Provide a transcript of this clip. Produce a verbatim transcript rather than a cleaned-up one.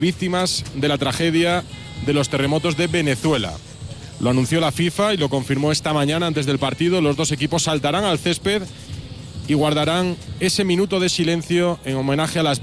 víctimas de la tragedia de los terremotos de Venezuela. Lo anunció la FIFA y lo confirmó esta mañana antes del partido. Los dos equipos saltarán al césped y guardarán ese minuto de silencio en homenaje a las